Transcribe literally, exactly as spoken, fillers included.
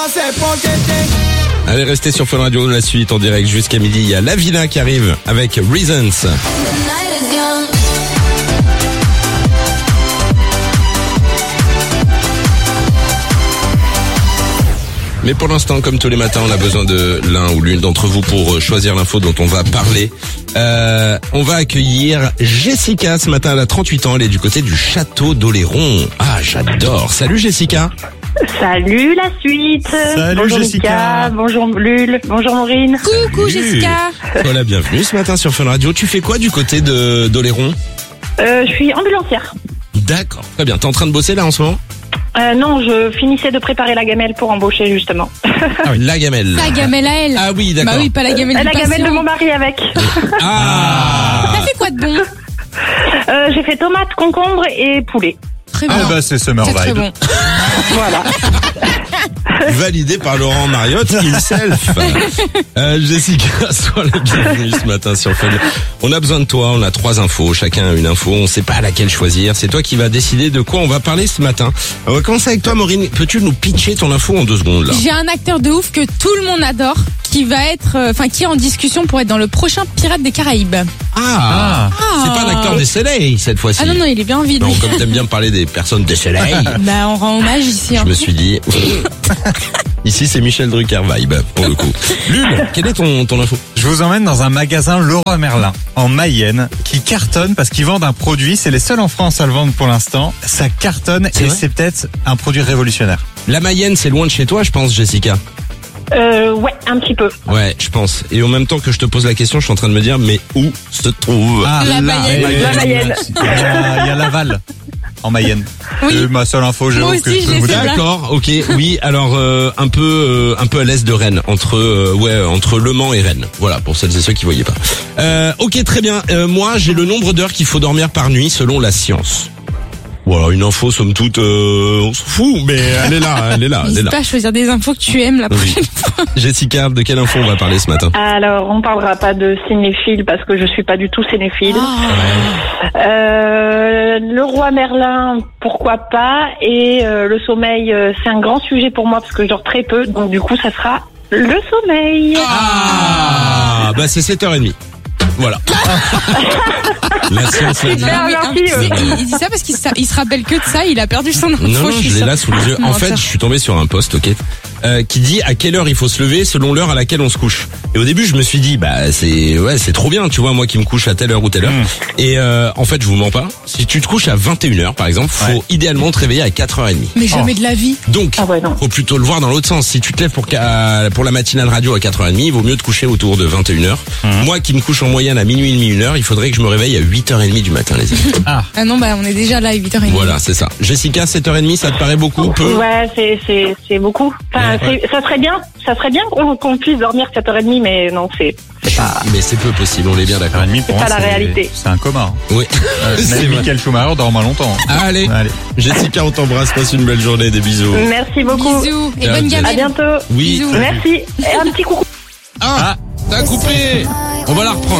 Allez, restez sur Fun Radio, la suite en direct jusqu'à midi. Il y a Lavina qui arrive avec Reasons. Mais pour l'instant, comme tous les matins, on a besoin de l'un ou l'une d'entre vous pour choisir l'info dont on va parler. Euh, on va accueillir Jessica ce matin. Elle a trente-huit ans, elle est du côté du château d'Oléron. Ah, j'adore. Salut Jessica. Salut la suite. Salut bonjour Jessica. Mika, bonjour Lul, bonjour Maureen. Coucou Jessica. Sois la bienvenue ce matin sur Fun Radio. Tu fais quoi du côté de d'Oléron? Euh, je suis ambulancière. D'accord, très bien. T'es en train de bosser là en ce moment? Euh, non, je finissais de préparer la gamelle pour embaucher justement. Ah oui, la gamelle. La gamelle à elle. Ah oui, d'accord. Bah oui, pas la gamelle Euh, du la patient. gamelle de mon mari avec. Ah. T'as fait quoi de bon? Euh, j'ai fait tomate, concombre et poulet. Très Ah bon. bah c'est Summer C'est très Vibe. bon. Voilà. Validé par Laurent Mariotte himself. Euh, Jessica, sois la bienvenue ce matin sur Fun. On a besoin de toi, on a trois infos, chacun a une info, on sait pas laquelle choisir. C'est toi qui vas décider de quoi on va parler ce matin. On va commencer avec toi Maureen. Peux-tu nous pitcher ton info en deux secondes là? J'ai un acteur de ouf que tout le monde adore, qui va être, enfin, qui est en discussion pour être dans le prochain Pirates des Caraïbes. Ah, c'est pas un acteur des soleils cette fois-ci. Ah non, non, il est bien en vie, Non, lui. comme t'aimes bien parler des personnes des soleils, Bah, on rend hommage ici. Hein. je me suis dit... Ici c'est Michel Drucker vibe pour le coup. Lul, quel est ton, ton info? Je vous emmène dans un magasin Leroy Merlin en Mayenne qui cartonne parce qu'ils vendent un produit, c'est les seuls en France à le vendre pour l'instant. Ça cartonne C'est et vrai c'est peut-être un produit révolutionnaire. La Mayenne c'est loin de chez toi je pense Jessica. Euh, ouais, un petit peu. Ouais, je pense. Et en même temps que je te pose la question, je suis en train de me dire, mais où se trouve Ah, La là, Mayenne. et- La Mayenne. Il y a, il y a Laval en Mayenne. Oui. C'est ma seule info, j'avoue Moi que aussi, je je peux l'ai vous fait. dire. D'accord, ok, oui. Alors euh, un peu, euh, un peu à l'est de Rennes, entre, euh, ouais, entre Le Mans et Rennes. Voilà, pour celles et ceux qui voyaient pas. Euh, ok, très bien. Euh, moi, j'ai le nombre d'heures qu'il faut dormir par nuit selon la science. Voilà, une info somme toute, euh, on s'en fout, mais elle est là, elle est là, elle est N'hésite là. pas à choisir des infos que tu aimes la Oui. prochaine fois. Jessica, de quelle info on va parler ce matin? Alors, on parlera pas de cinéphile parce que je suis pas du tout cinéphile. Ah. Euh, le roi Merlin, pourquoi pas. Et euh, le sommeil, euh, c'est un grand sujet pour moi parce que je dors très peu. Donc du coup, ça sera le sommeil. Ah, bah c'est sept heures trente. Voilà. La science l'a dit. Super. Ah oui, hein, merci, tu sais, euh. il, il dit ça parce qu'il sa- il se rappelle que de ça, il a perdu son info. Non, non, suis je l'ai sûre. là sous les yeux. En Menteur. fait, je suis tombé sur un post, ok, euh, qui dit à quelle heure il faut se lever selon l'heure à laquelle on se couche. Et au début, je me suis dit, bah c'est ouais, c'est trop bien, tu vois, moi qui me couche à telle heure ou telle heure. Mm. Et euh, en fait, je vous mens pas. Si tu te couches à vingt et une heures, par exemple, faut Ouais. idéalement te réveiller à quatre heures trente. Mais jamais de la vie. Donc, Ah ouais, non. faut plutôt le voir dans l'autre sens. Si tu te lèves pour qu'à- pour la matinale radio à quatre heures trente, il vaut mieux te coucher autour de vingt et une heures. Mhm. Moi qui me couche en moyenne à minuit et demi, une heure, il faudrait que je me réveille à huit heures trente du matin, les amis. Ah, Ah non, bah on est déjà là à huit heures trente. Voilà, c'est ça. Jessica, sept heures trente, ça te paraît beaucoup, peu? Ouais, c'est c'est c'est beaucoup. Enfin, Ouais. c'est- ça serait bien, ça serait bien qu'on qu'on puisse dormir sept heures trente, mais non, c'est c'est pas. Mais c'est peu possible, on est bien d'accord. quatre heures trente pour C'est moi, pas la réalité. C'est un coma. Oui. Euh, C'est même vrai. Michael Schumacher dort moins longtemps. Allez. Allez. Jessica, on t'embrasse, passe une belle journée, des bisous. Merci beaucoup. Bisous et Ciao, bonne Jess. À gamelle. bientôt. Oui. Bisous. Merci. Et un petit coucou. Ah, t'as coupé. On va la reprendre.